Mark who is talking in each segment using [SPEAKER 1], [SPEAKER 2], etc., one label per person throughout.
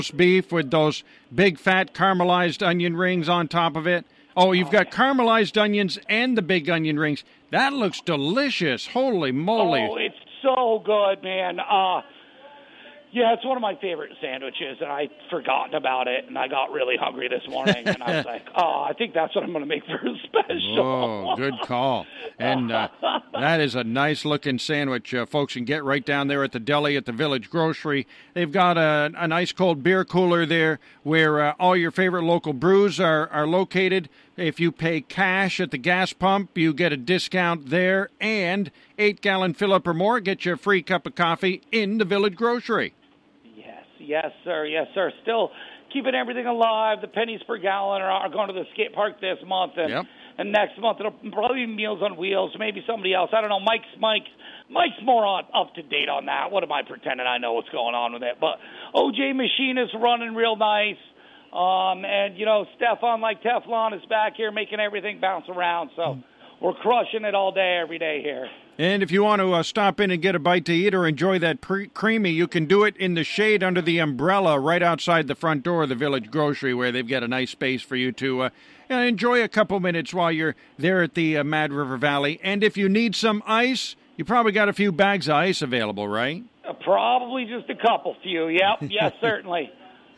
[SPEAKER 1] beef with those big fat caramelized onion rings on top of it. Oh, you've got caramelized onions and the big onion rings. That looks delicious. Holy moly.
[SPEAKER 2] Oh, it's so good, man. Yeah, it's one of my favorite sandwiches, and I'd forgotten about it, and I got really hungry this morning, and I was like, I think that's what I'm going to make for a special.
[SPEAKER 1] Oh, good call. And that is a nice-looking sandwich, folks, and get right down there at the deli at the Village Grocery. They've got an ice-cold beer cooler there where all your favorite local brews are located. If you pay cash at the gas pump, you get a discount there, and 8-gallon fill-up or more, get you a free cup of coffee in the Village Grocery.
[SPEAKER 2] Yes, sir. Yes, sir. Still keeping everything alive. The pennies per gallon are going to the skate park this month, and next month it'll probably be Meals on Wheels. Maybe somebody else. I don't know. Mike's more up to date on that. What am I pretending I know what's going on with it? But OJ Machine is running real nice, and Stefan like Teflon is back here making everything bounce around. So we're crushing it all day, every day here.
[SPEAKER 1] And if you want to stop in and get a bite to eat or enjoy that creamy, you can do it in the shade under the umbrella right outside the front door of the Village Grocery, where they've got a nice space for you to enjoy a couple minutes while you're there at the Mad River Valley. And if you need some ice, you probably got a few bags of ice available, right?
[SPEAKER 2] Probably just a couple few, yep. Yes, certainly.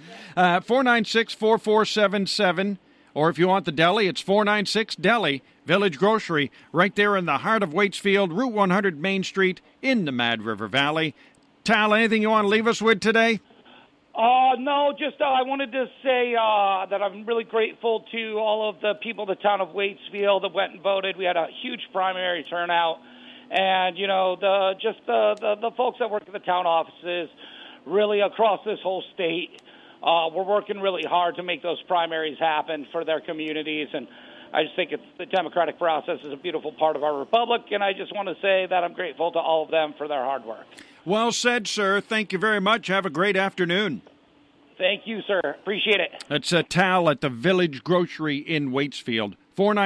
[SPEAKER 1] 496-4477. Or if you want the deli, it's 496 Deli, Village Grocery, right there in the heart of Waitsfield, Route 100 Main Street in the Mad River Valley. Tal, anything you want to leave us with today?
[SPEAKER 2] No, just I wanted to say that I'm really grateful to all of the people in the town of Waitsfield that went and voted. We had a huge primary turnout. And, the folks that work at the town offices really across this whole state. We're working really hard to make those primaries happen for their communities, and I just think the democratic process is a beautiful part of our republic, and I just want to say that I'm grateful to all of them for their hard work.
[SPEAKER 1] Well said, sir. Thank you very much. Have a great afternoon.
[SPEAKER 2] Thank you, sir. Appreciate it.
[SPEAKER 1] That's Tal at the Village Grocery in Waitsfield.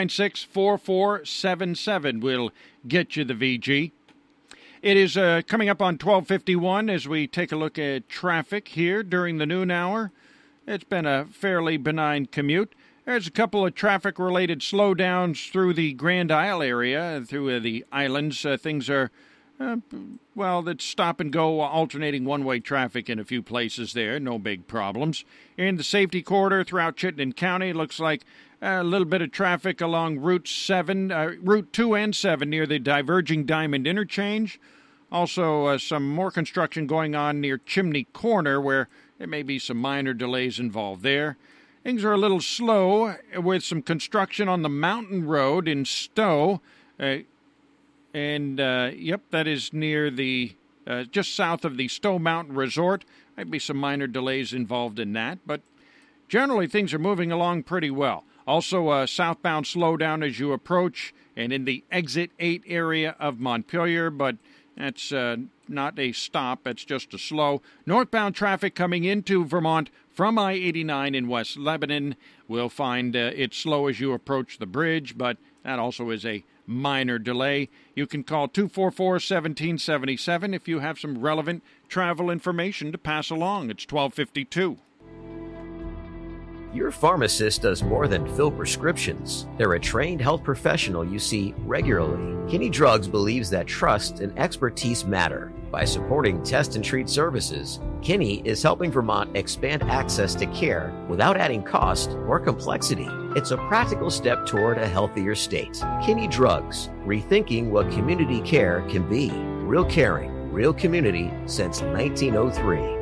[SPEAKER 1] 496-4477 will get you the VG. It is coming up on 12:51 as we take a look at traffic here during the noon hour. It's been a fairly benign commute. There's a couple of traffic-related slowdowns through the Grand Isle area, through the islands. Things are, it's stop and go, alternating one-way traffic in a few places there. No big problems. In the safety corridor throughout Chittenden County, it looks like a little bit of traffic along Route 2 and 7 near the diverging Diamond Interchange. Also, some more construction going on near Chimney Corner, where there may be some minor delays involved there. Things are a little slow with some construction on the Mountain Road in Stowe. That is near the just south of the Stowe Mountain Resort. Might be some minor delays involved in that, but generally things are moving along pretty well. Also, a southbound slowdown as you approach and in the Exit 8 area of Montpelier, but that's not a stop. It's just a slow. Northbound traffic coming into Vermont from I-89 in West Lebanon. We'll find it's slow as you approach the bridge, but that also is a minor delay. You can call 244-1777 if you have some relevant travel information to pass along. It's 12:52.
[SPEAKER 3] Your pharmacist does more than fill prescriptions. They're a trained health professional you see regularly. Kinney Drugs believes that trust and expertise matter. By supporting test and treat services, Kinney is helping Vermont expand access to care without adding cost or complexity. It's a practical step toward a healthier state. Kinney Drugs, rethinking what community care can be. Real caring, real community since 1903.